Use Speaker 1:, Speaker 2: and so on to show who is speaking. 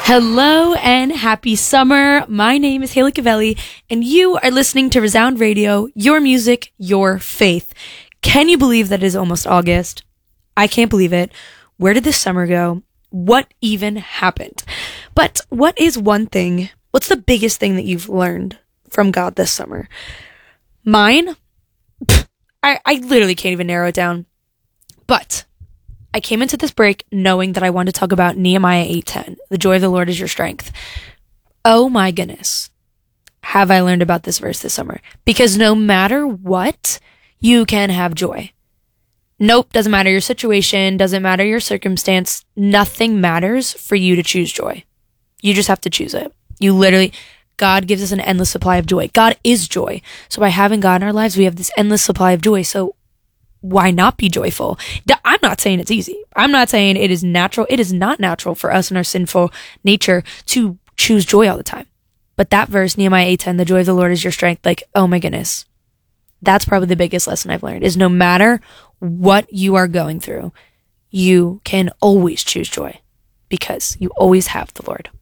Speaker 1: Hello and happy summer. My name is Haley Cavelli, and you are listening to Resound Radio, your music, your faith. Can you believe that it is almost August? I can't believe it. Where did this summer go? What even happened? But what's the biggest thing that you've learned from God this summer? Mine? I literally can't even narrow it down. But I came into this break knowing that I wanted to talk about Nehemiah 8:10. The joy of the Lord is your strength. Oh my goodness. Have I learned about this verse this summer? Because no matter what, you can have joy. Nope, doesn't matter your situation, doesn't matter your circumstance. Nothing matters for you to choose joy. You just have to choose it. God gives us an endless supply of joy. God is joy. So by having God in our lives, we have this endless supply of joy. So why not be joyful? I'm not saying it's easy. I'm not saying it is natural. It is not natural for us in our sinful nature to choose joy all the time. But that verse, Nehemiah 8:10, the joy of the Lord is your strength. Like, oh my goodness. That's probably the biggest lesson I've learned is no matter what you are going through, you can always choose joy because you always have the Lord.